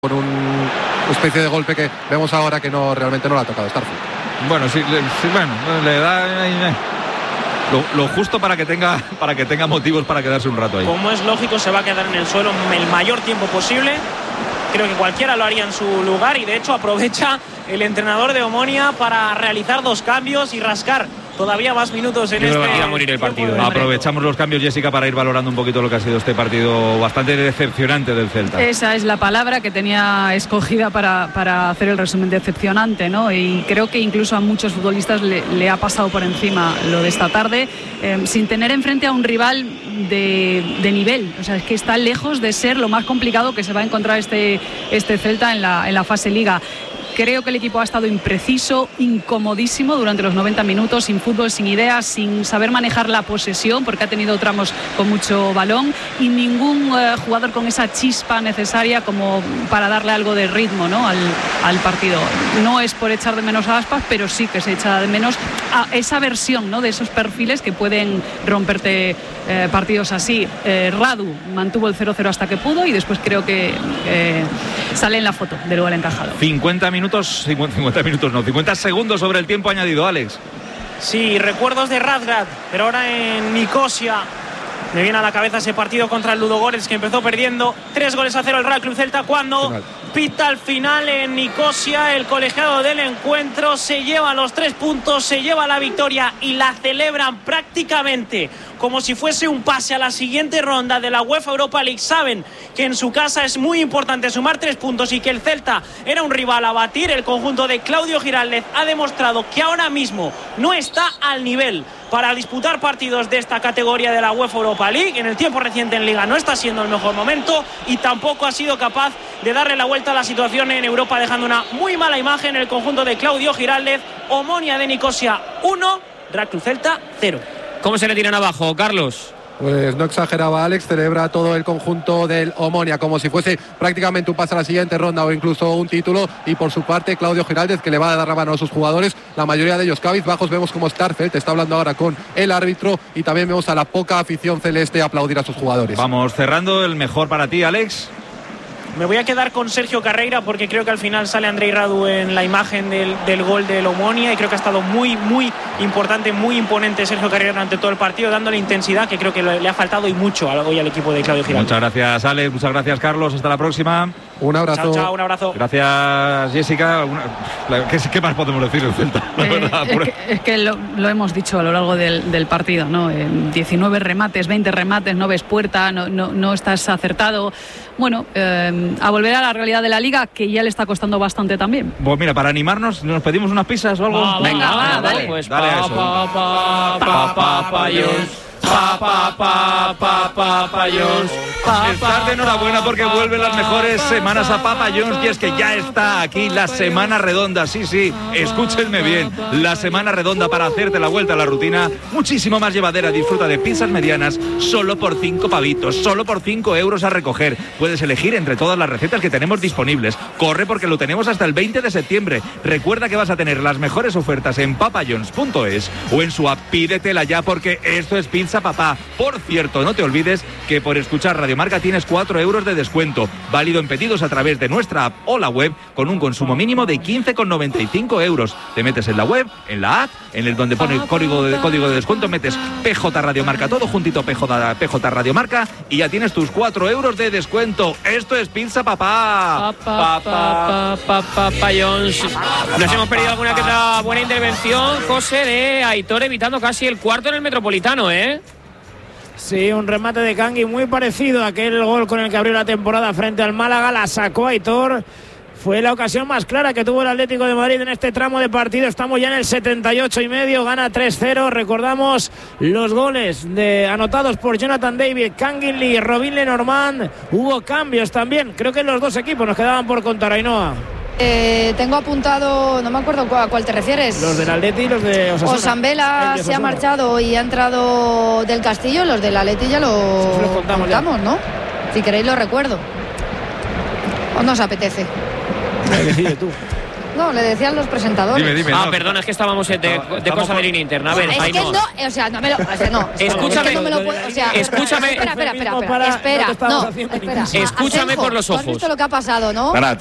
Por una especie de golpe que vemos ahora que realmente no le ha tocado Starfelt. Bueno, sí, bueno, le da lo justo para que tenga motivos para quedarse un rato ahí. Como es lógico, se va a quedar en el suelo el mayor tiempo posible. Creo que cualquiera lo haría en su lugar y de hecho aprovecha el entrenador de Omonia para realizar 2 cambios y rascar todavía más minutos en va a morir el partido. Aprovechamos los cambios, Jessica, para ir valorando un poquito lo que ha sido este partido bastante decepcionante del Celta. Esa es la palabra que tenía escogida para hacer el resumen, decepcionante, ¿no? Y creo que incluso a muchos futbolistas le ha pasado por encima lo de esta tarde, sin tener enfrente a un rival de nivel. O sea, es que está lejos de ser lo más complicado que se va a encontrar este Celta en la fase Liga. Creo que el equipo ha estado impreciso, incomodísimo durante los 90 minutos, sin fútbol, sin ideas, sin saber manejar la posesión, porque ha tenido tramos con mucho balón y ningún jugador con esa chispa necesaria como para darle algo de ritmo, ¿no?, al partido. No es por echar de menos a Aspas, pero sí que se echa de menos a esa versión, ¿no?, de esos perfiles que pueden romperte partidos así. Radu mantuvo el 0-0 hasta que pudo y después creo que sale en la foto del gol encajado. 50 segundos sobre el tiempo añadido, Alex. Sí, recuerdos de Razgrad, pero ahora en Nicosia me viene a la cabeza ese partido contra el Ludogorets, que empezó perdiendo 3-0 el Real Club Celta cuando pita al final en Nicosia. El colegiado del encuentro se lleva los 3 puntos, se lleva la victoria y la celebran prácticamente como si fuese un pase a la siguiente ronda de la UEFA Europa League. Saben que en su casa es muy importante sumar 3 puntos y que el Celta era un rival a batir. El conjunto de Claudio Giraldez ha demostrado que ahora mismo no está al nivel para disputar partidos de esta categoría de la UEFA Europa League. En el tiempo reciente en Liga no está siendo el mejor momento y tampoco ha sido capaz de darle la vuelta a la situación en Europa, dejando una muy mala imagen el conjunto de Claudio Giraldez. Omonia de Nicosia 1, Real Club Celta 0. ¿Cómo se le tiran abajo, Carlos? Pues no exageraba Alex, celebra todo el conjunto del Omonia como si fuese prácticamente un pase a la siguiente ronda o incluso un título. Y por su parte Claudio Giraldez, que le va a dar la mano a sus jugadores, la mayoría de ellos cabizbajos. Vemos como Starfelt está hablando ahora con el árbitro y también vemos a la poca afición celeste aplaudir a sus jugadores. Vamos cerrando, el mejor para ti, Alex. Me voy a quedar con Sergio Carreira porque creo que al final sale Andrei Radu en la imagen del gol del Omonia y creo que ha estado muy importante, muy imponente Sergio Carreira durante todo el partido, dándole intensidad que creo que le ha faltado y mucho hoy al equipo de Claudio Giraldez. Muchas gracias, Alex, muchas gracias, Carlos, hasta la próxima. Un abrazo. Chao, un abrazo. Gracias, Jessica. ¿Qué más podemos decir del Celta? Es que lo hemos dicho a lo largo del partido, ¿no? 19 remates, 20 remates, no ves puerta, no estás acertado. Bueno, a volver a la realidad de la Liga, que ya le está costando bastante también. Pues mira, para animarnos, ¿nos pedimos unas pizzas o algo? Venga, dale. Pues dale a eso. Papa John's. Estar de enhorabuena porque vuelven las mejores semanas a Papa John's y es que ya está aquí la semana redonda. Sí, escúchenme bien, la semana redonda para hacerte la vuelta a la rutina muchísimo más llevadera. Disfruta de pizzas medianas solo por 5 pavitos, solo por 5 euros a recoger. Puedes elegir entre todas las recetas que tenemos disponibles. Corre porque lo tenemos hasta el 20 de septiembre. Recuerda que vas a tener las mejores ofertas en papajohns.es o en su app. Pídetela ya porque esto es Pizza Papá. Por cierto, no te olvides que por escuchar Radio Marca tienes 4 euros de descuento, válido en pedidos a través de nuestra app o la web, con un consumo mínimo de 15,95 euros. Te metes en la web, en la app, en el donde pone el código de descuento, metes PJ Radio Marca, todo juntito, PJ Radio Marca, y ya tienes tus 4 euros de descuento. Esto es Pizza Papá. Papa John's. Nos hemos perdido alguna que otra buena intervención, José, de Aitor evitando casi el cuarto en el Metropolitano, ¿eh? Sí, un remate de Cangui muy parecido a aquel gol con el que abrió la temporada frente al Málaga. La sacó Aitor. Fue la ocasión más clara que tuvo el Atlético de Madrid en este tramo de partido. Estamos ya en el 78,5. Gana 3-0. Recordamos los goles anotados por Jonathan David, Kangin Lee, Robin Lenormand. Hubo cambios también. Creo que los dos equipos nos quedaban por contar, Ainhoa. Tengo apuntado, no me acuerdo a cuál te refieres. Los del Atleti y los de Osasuna. Osambela se ha marchado y ha entrado del Castillo. Los del Atleti ya los contamos, ¿no? Si queréis lo recuerdo. ¿O no os apetece? Decide tú. No, le decían los presentadores. Dime, Ah, no. perdona, es que estábamos de cosa de línea interna. A ver, Es que Ainhoa. no, o sea, no me lo. O sea, no. Escúchame. Es que no me lo puedo, o sea, Escúchame. Espera. Escúchame Anselmo, por los ¿tú has ojos. visto lo que ha pasado, ¿no? Para,